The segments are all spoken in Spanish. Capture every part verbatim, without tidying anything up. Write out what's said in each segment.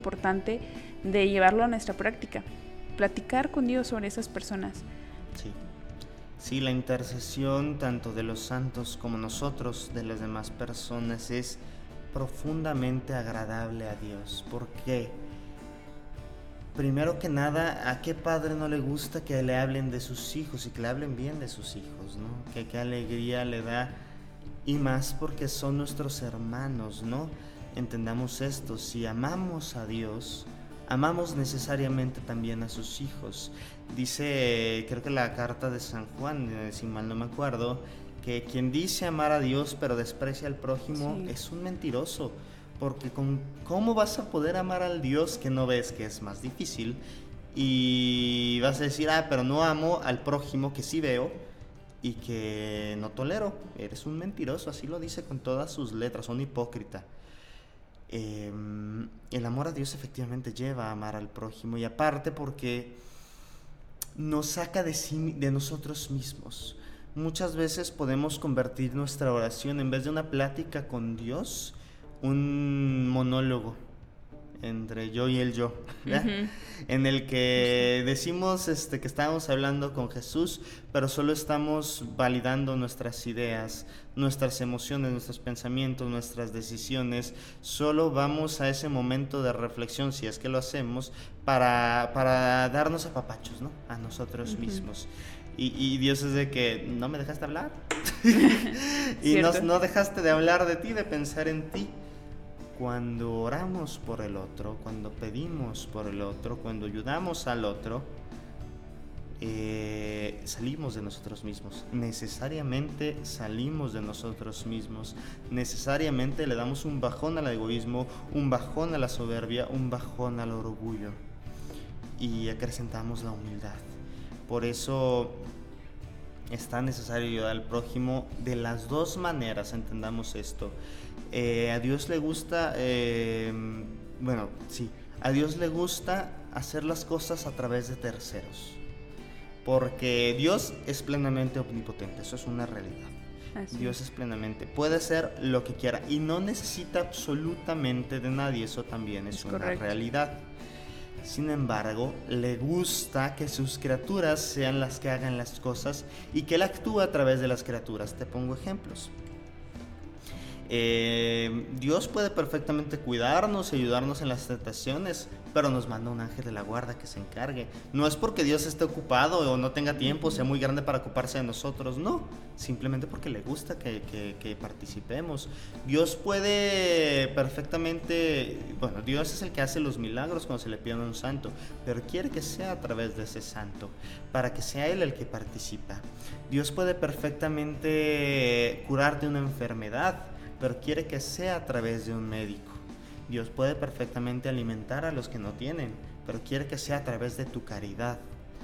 importante de llevarlo a nuestra práctica, platicar con Dios sobre esas personas. Sí, sí, la intercesión tanto de los santos como nosotros, de las demás personas, es profundamente agradable a Dios. ¿Por qué? Primero que nada, ¿a qué padre no le gusta que le hablen de sus hijos y que le hablen bien de sus hijos, ¿no? Que qué alegría le da, y más porque son nuestros hermanos, ¿no? Entendamos esto, si amamos a Dios, amamos necesariamente también a sus hijos. Dice, creo que la carta de San Juan, eh, si mal no me acuerdo, que quien dice amar a Dios pero desprecia al prójimo Sí. es un mentiroso. Porque con, ¿cómo vas a poder amar al Dios que no ves, que es más difícil? Y vas a decir, ah, pero no amo al prójimo que sí veo y que no tolero. Eres un mentiroso, así lo dice con todas sus letras, un hipócrita. Eh, el amor a Dios efectivamente lleva a amar al prójimo, y aparte porque nos saca de, sí, de nosotros mismos. Muchas veces podemos convertir nuestra oración, en vez de una plática con Dios, un monólogo entre yo y el yo, uh-huh. En el que decimos este, que estamos hablando con Jesús, pero solo estamos validando nuestras ideas, nuestras emociones, nuestros pensamientos, nuestras decisiones. Solo vamos a ese momento de reflexión, si es que lo hacemos, para, para darnos apapachos, ¿no? A nosotros uh-huh. mismos. Y, y Dios es de que no me dejaste hablar y no, no dejaste de hablar de ti, de pensar en ti. Cuando oramos por el otro, cuando pedimos por el otro, cuando ayudamos al otro, eh, salimos de nosotros mismos. Necesariamente salimos de nosotros mismos. Necesariamente le damos un bajón al egoísmo, un bajón a la soberbia, un bajón al orgullo. Y acrecentamos la humildad. Por eso es tan necesario ayudar al prójimo de las dos maneras, entendamos esto. Eh, a Dios le gusta, eh, bueno, sí, a Dios le gusta hacer las cosas a través de terceros, porque Dios es plenamente omnipotente, eso es una realidad. Así. Dios es plenamente, puede hacer lo que quiera y no necesita absolutamente de nadie, eso también es, es una correcto. Realidad. Sin embargo, le gusta que sus criaturas sean las que hagan las cosas y que Él actúe a través de las criaturas. Te pongo ejemplos. Eh, Dios puede perfectamente cuidarnos y ayudarnos en las tentaciones, pero nos manda un ángel de la guarda que se encargue. No es porque Dios esté ocupado o no tenga tiempo, sea muy grande para ocuparse de nosotros, no, simplemente porque le gusta que, que, que participemos. Dios puede perfectamente, bueno, Dios es el que hace los milagros cuando se le pide a un santo, pero quiere que sea a través de ese santo, para que sea Él el que participa. Dios puede perfectamente curarte una enfermedad, pero quiere que sea a través de un médico. Dios puede perfectamente alimentar a los que no tienen, pero quiere que sea a través de tu caridad.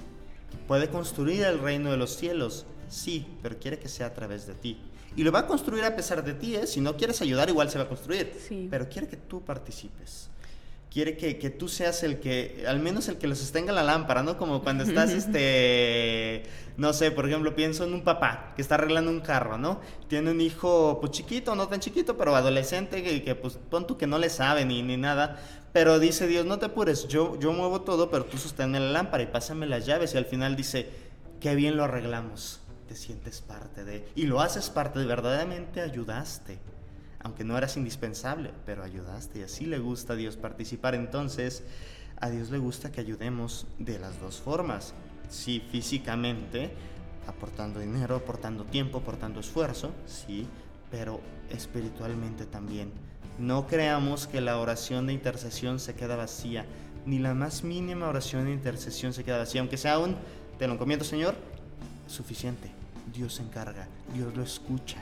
Puede construir el reino de los cielos, sí, pero quiere que sea a través de ti. Y lo va a construir a pesar de ti, ¿eh? Si no quieres ayudar, igual se va a construir. Sí. Pero quiere que tú participes. Quiere que, que tú seas el que, al menos el que los sostenga la lámpara, ¿no? Como cuando estás, este, no sé, por ejemplo, pienso en un papá que está arreglando un carro, ¿no? Tiene un hijo, pues chiquito, no tan chiquito, pero adolescente, que, que pues pon tú que no le sabe ni, ni nada, pero dice Dios, no te apures, yo, yo muevo todo, pero tú sosténme la lámpara y pásame las llaves, y al final dice, qué bien lo arreglamos, te sientes parte de, y lo haces parte de, verdaderamente ayudaste. Aunque no eras indispensable, pero ayudaste, y así le gusta a Dios participar. Entonces, a Dios le gusta que ayudemos de las dos formas. Sí, físicamente, aportando dinero, aportando tiempo, aportando esfuerzo, sí, pero espiritualmente también. No creamos que la oración de intercesión se queda vacía, ni la más mínima oración de intercesión se queda vacía, aunque sea un, te lo encomiendo, Señor, suficiente. Dios se encarga, Dios lo escucha.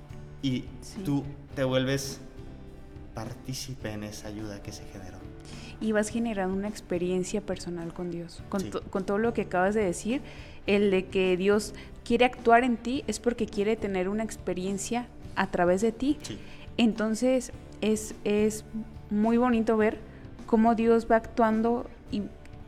Y sí. Tú te vuelves partícipe en esa ayuda que se generó. Y vas generando una experiencia personal con Dios. Con, sí. to, con todo lo que acabas de decir, el de que Dios quiere actuar en ti es porque quiere tener una experiencia a través de ti. Sí. Entonces es, es muy bonito ver cómo Dios va actuando, y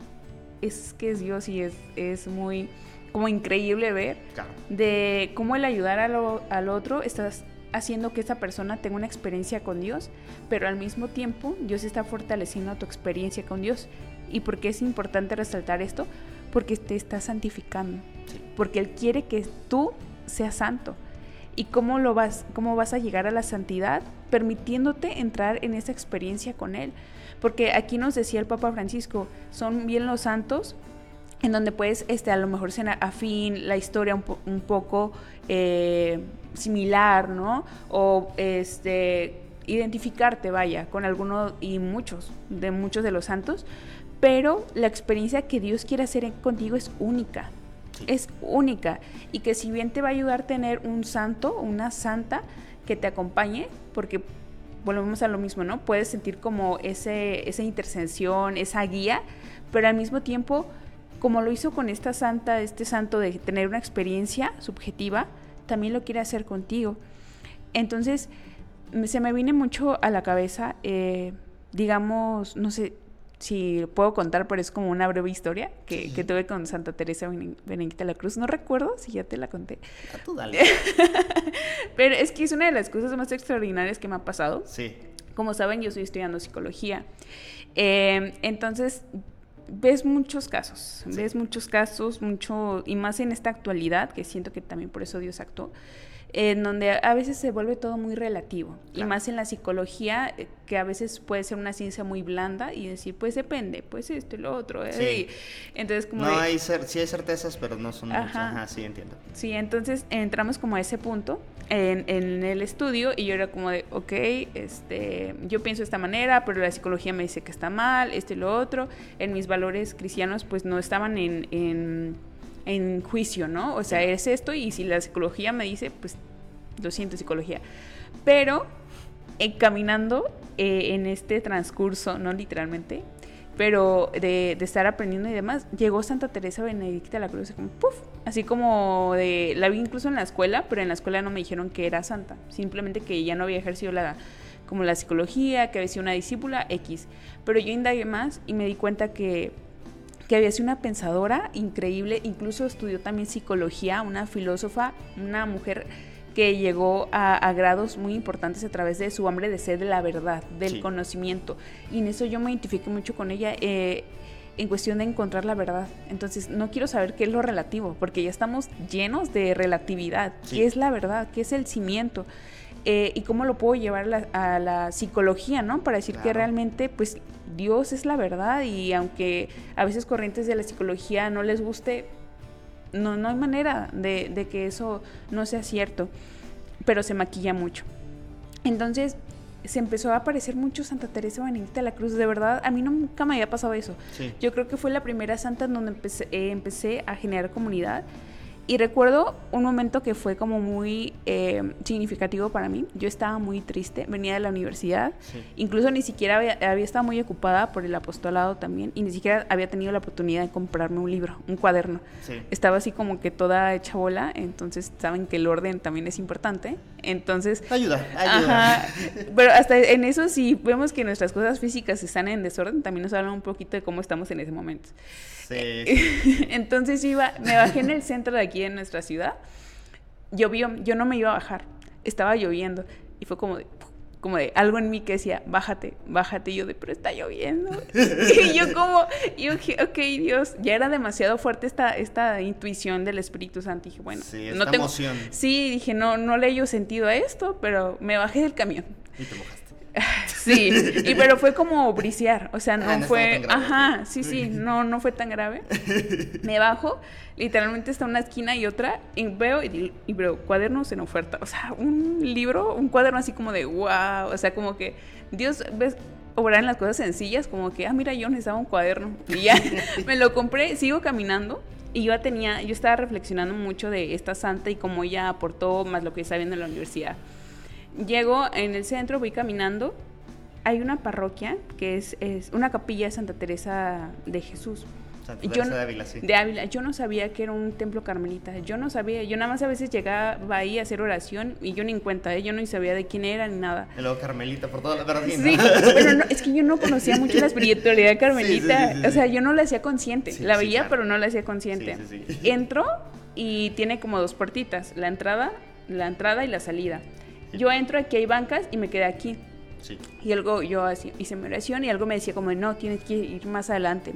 es que es Dios y es, es muy como increíble ver, claro. De cómo el ayudar al, al otro estás haciendo que esa persona tenga una experiencia con Dios, pero al mismo tiempo Dios está fortaleciendo tu experiencia con Dios. ¿Y por qué es importante resaltar esto? Porque te está santificando, sí. Porque Él quiere que tú seas santo. ¿Y cómo lo vas, cómo vas a llegar a la santidad? Permitiéndote entrar en esa experiencia con Él. Porque aquí nos decía el Papa Francisco, son bien los santos en donde puedes, este, a lo mejor ser afín, la historia un, po- un poco eh, similar, ¿no? O este, identificarte, vaya, con alguno y muchos, de muchos de los santos, pero la experiencia que Dios quiere hacer contigo es única, sí. Es única, y que si bien te va a ayudar a tener un santo, una santa que te acompañe, porque volvemos a lo mismo, ¿no? Puedes sentir como ese, esa intercesión, esa guía, pero al mismo tiempo, como lo hizo con esta santa, este santo de tener una experiencia subjetiva, también lo quiere hacer contigo. Entonces, se me viene mucho a la cabeza, eh, digamos, no sé si puedo contar, pero es como una breve historia que, sí. que tuve con Santa Teresa Benedicta de la Cruz. No recuerdo si ya te la conté. A tú dale. Pero es que es una de las cosas más extraordinarias que me ha pasado. Sí. Como saben, yo estoy estudiando psicología. Eh, entonces, ves muchos casos, sí. ves muchos casos, mucho, y más en esta actualidad, que siento que también por eso Dios actuó, en donde a veces se vuelve todo muy relativo, claro. Y más en la psicología, que a veces puede ser una ciencia muy blanda y decir, pues depende, pues esto y lo otro, ¿eh? Sí. Entonces, como no de, hay cer- sí hay certezas, pero no son muchas. Ajá, sí, entiendo. Sí, entonces entramos como a ese punto en, en el estudio y yo era como de, ok, este, yo pienso de esta manera, pero la psicología me dice que está mal, esto y lo otro. En mis valores cristianos pues no estaban en, en, en juicio, ¿no? O sea, es esto, y si la psicología me dice, pues lo siento, psicología. Pero eh, caminando eh, en este transcurso, no literalmente, pero de, de estar aprendiendo y demás, llegó Santa Teresa Benedicta de la Cruz, como puff, así como de, la vi incluso en la escuela, pero en la escuela no me dijeron que era santa, simplemente que ya no había ejercido la, como la psicología, que había sido una discípula X, pero yo indagué más y me di cuenta que, que había sido una pensadora increíble, incluso estudió también psicología, una filósofa, una mujer que llegó a, a grados muy importantes a través de su hambre de sed de la verdad, del sí. conocimiento. Y en eso yo me identifiqué mucho con ella, eh, en cuestión de encontrar la verdad. Entonces, no quiero saber qué es lo relativo, porque ya estamos llenos de relatividad. Sí. ¿Qué es la verdad? ¿Qué es el cimiento? Eh, y cómo lo puedo llevar a la, a la psicología, ¿no? Para decir claro. que realmente, pues, Dios es la verdad, y aunque a veces corrientes de la psicología no les guste, No, no hay manera de, de que eso no sea cierto, pero se maquilla mucho. Entonces se empezó a aparecer mucho Santa Teresa Benedicta de la Cruz. De verdad, a mí nunca me había pasado eso. Sí. Yo creo que fue la primera santa en donde empecé, eh, empecé a generar comunidad. Y recuerdo un momento que fue como muy eh, significativo para mí. Yo estaba muy triste, venía de la universidad, sí. Incluso ni siquiera había, había estado muy ocupada por el apostolado también, y ni siquiera había tenido la oportunidad de comprarme un libro, un cuaderno. Sí. Estaba así como que toda hecha bola, entonces saben que el orden también es importante. Entonces, ayuda, ayuda. Ajá, pero hasta en eso, si vemos que nuestras cosas físicas están en desorden, también nos habla un poquito de cómo estamos en ese momento. Sí, sí. Entonces iba, me bajé en el centro de aquí de nuestra ciudad. Llovió, yo no me iba a bajar, estaba lloviendo y fue como de, como de algo en mí que decía, bájate, bájate, y yo de, pero está lloviendo. Y yo como, yo dije, ok, Dios, ya era demasiado fuerte esta, esta intuición del Espíritu Santo. Y dije, bueno, sí, esta no tengo emoción. Sí, dije, no, no le hallo sentido a esto, pero me bajé del camión. Y te mojaste. Sí, y pero fue como brisear, o sea, no, ah, no fue, ajá, sí, sí, no, no fue tan grave. Me bajo, literalmente está una esquina y otra, y veo, y, y veo cuadernos en oferta, o sea, un libro, un cuaderno así como de wow, o sea, como que Dios, ves, obrar en las cosas sencillas, como que, ah, mira, yo necesitaba un cuaderno, y ya, me lo compré, sigo caminando. Y yo tenía, yo estaba reflexionando mucho de esta santa y cómo ella aportó más lo que estaba viendo en la universidad. Llego en el centro, voy caminando, hay una parroquia que es, es una capilla de Santa Teresa de Jesús. Santa Teresa yo, de Ávila, sí. De Ávila. Yo no sabía que era un templo carmelita, yo no sabía, yo nada más a veces llegaba ahí a hacer oración y yo ni en cuenta, ¿eh? Yo no sabía de quién era ni nada. Y luego carmelita por toda la verdad. Sí, pero no, es que yo no conocía mucho la espiritualidad carmelita, sí, sí, sí, sí. O sea, yo no la hacía consciente, sí, la veía, sí, claro. Pero no la hacía consciente. Sí, sí, sí. Entro y tiene como dos puertitas, la entrada, la entrada y la salida. yo entro, aquí hay bancas y me quedé aquí. Sí. Y algo, yo así, hice mi oración y algo me decía como, no, tienes que ir más adelante,